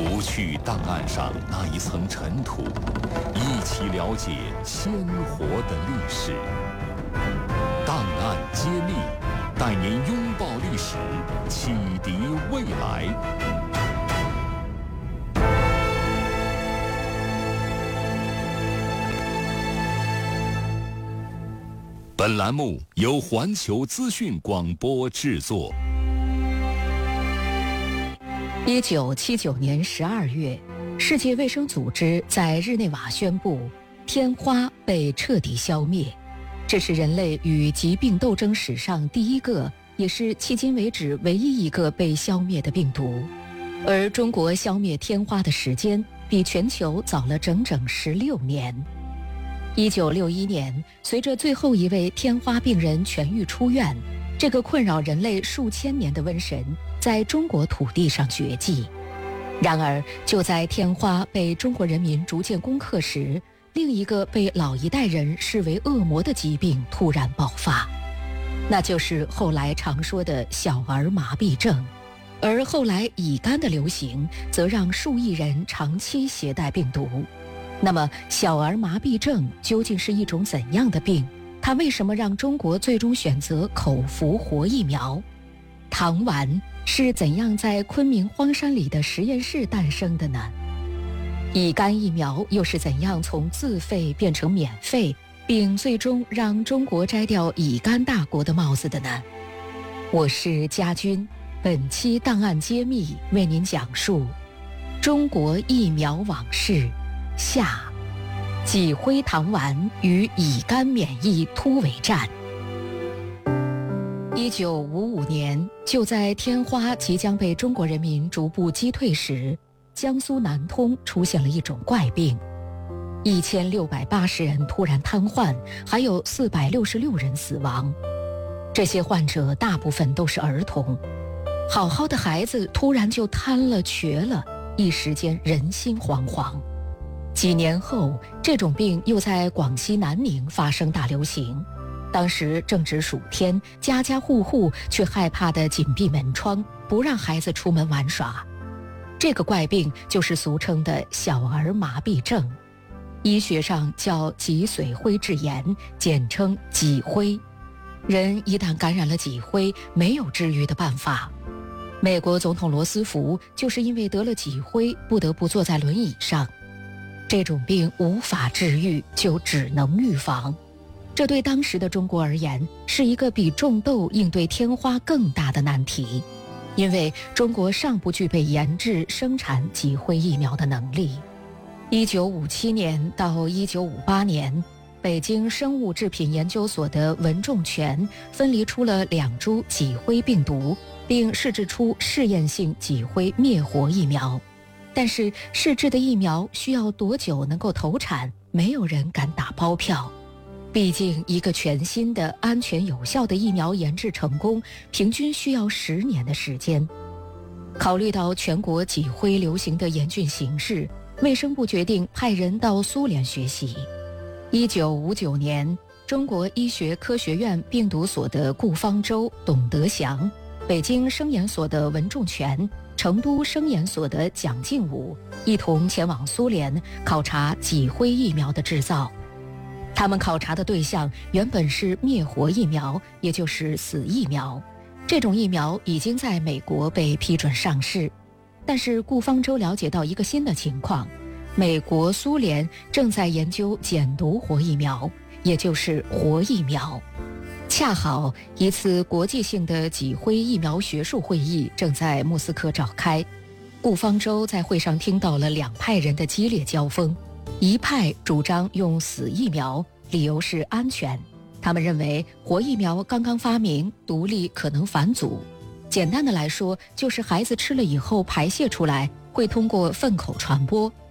拂去档案上那一层尘土，一起了解鲜活的历史。档案揭秘，带您拥抱历史，启迪未来。本栏目由环球资讯广播制作。 1979年12月，世界卫生组织在日内瓦宣布，天花被彻底消灭。这是人类与疾病斗争史上第一个，也是迄今为止唯一一个被消灭的病毒。而中国消灭天花的时间比全球早了整整16年。1961年，随着最后一位天花病人痊愈出院，这个困扰人类数千年的瘟神在中国土地上绝迹。然而，就在天花被中国人民逐渐攻克时，另一个被老一代人视为恶魔的疾病突然爆发，那就是后来常说的小儿麻痹症。而后来乙肝的流行，则让数亿人长期携带病毒。那么，小儿麻痹症究竟是一种怎样的病？它为什么让中国最终选择口服活疫苗？糖丸是怎样在昆明荒山里的实验室诞生的呢？乙肝疫苗又是怎样从自费变成免费，并最终让中国摘掉乙肝大国的帽子的呢？我是佳君，本期档案揭秘为您讲述中国疫苗往事下，脊灰糖丸与乙肝免疫突围战。1955年，就在天花即将被中国人民逐步击退时，江苏南通出现了一种怪病，1680人突然瘫痪，还有466人死亡。这些患者大部分都是儿童，好好的孩子突然就瘫了瘸了，一时间人心惶惶。几年后，这种病又在广西南宁发生大流行。当时正值暑天，家家户户却害怕地紧闭门窗，不让孩子出门玩耍。这个怪病就是俗称的小儿麻痹症，医学上叫脊髓灰质炎，简称脊灰。人一旦感染了脊灰，没有治愈的办法。美国总统罗斯福就是因为得了脊灰，不得不坐在轮椅上。这种病无法治愈，就只能预防。这对当时的中国而言，是一个比种豆应对天花更大的难题，因为中国尚不具备研制生产脊灰疫苗的能力。1957年到1958年，北京生物制品研究所的文仲全分离出了2株脊灰病毒，并试制出试验性脊灰灭活疫苗。但是试制的疫苗需要多久能够投产，没有人敢打包票。毕竟一个全新的安全有效的疫苗研制成功，平均需要10年的时间。考虑到全国脊灰流行的严峻形势，卫生部决定派人到苏联学习。1959年，中国医学科学院病毒所的顾方舟、董德祥，北京生研所的文仲全，成都生研所的蒋劲武一同前往苏联考察脊灰疫苗的制造。他们考察的对象原本是灭活疫苗，也就是死疫苗。这种疫苗已经在美国被批准上市，但是顾方舟了解到一个新的情况，美国、苏联正在研究减毒活疫苗，也就是活疫苗。恰好一次国际性的脊灰疫苗学术会议正在莫斯科召开，顾方舟在会上听到了2派人的激烈交锋。一派主张用死疫苗，理由是安全，他们认为活疫苗刚刚发明，毒力可能返祖。简单的来说，就是孩子吃了以后排泄出来，会通过粪口传播，